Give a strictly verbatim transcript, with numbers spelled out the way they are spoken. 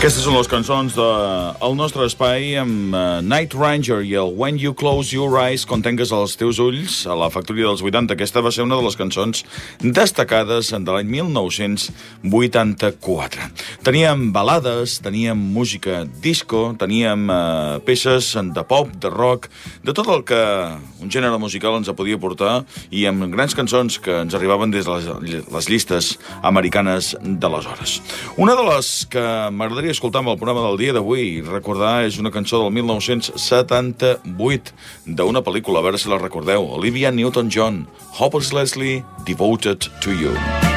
Aquestes són les cançons del nostre espai amb uh, Night Ranger i el When You Close Your Eyes, quan tanques els teus ulls, a la factoria dels vuitanta. Aquesta va ser una de les cançons destacades de l'any mil nou-cents vuitanta-quatre. Teníem balades, teníem música disco, teníem uh, peces de pop, de rock, de tot el que un gènere musical ens podia portar, i amb grans cançons que ens arribaven des de les, les llistes americanes d'aleshores. Una de les que m'agradaria escoltar amb el programa del dia d'avui i recordar és una cançó del mil nou-cents setanta-vuit d'una pel·lícula, a veure si la recordeu, Olivia Newton-John, Hopelessly Devoted to You.